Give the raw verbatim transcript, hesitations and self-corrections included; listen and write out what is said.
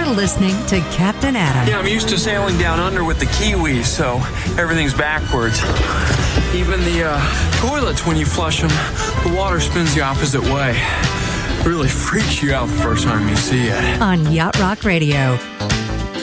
listening to Captain Adam. Yeah, I'm used to sailing down under with the Kiwis, so everything's backwards. Even the uh, toilets, when you flush them, the water spins the opposite way. It really freaks you out the first time you see it. On Yacht Rock Radio.